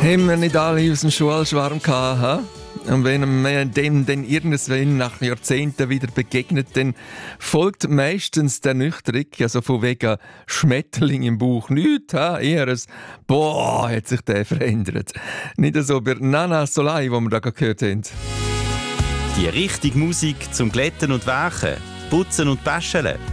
Haben wir nicht alle aus dem Schulschwarm gehabt? Und wenn man dem dann irgendwann nach Jahrzehnten wieder begegnet, dann folgt meistens der Nüchterung, also von wegen Schmetterling im Bauch. Nichts, eher ein «Boah, hat sich der verändert». Nicht so bei Nana Solai, wo wir da gehört haben. Die richtige Musik zum Glätten und Weichen, Putzen und Wäscheln.